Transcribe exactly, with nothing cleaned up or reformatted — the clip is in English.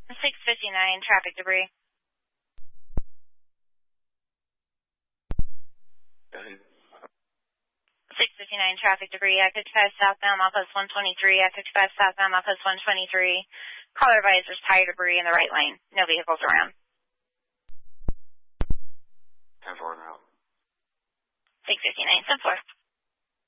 six fifty-nine, traffic debris. six fifty-nine, traffic debris, at fifty-five southbound, Malpost one twenty-three, at fifty-five southbound, Malpost one twenty-three. Caller advisors, tire debris in the right lane. No vehicles around.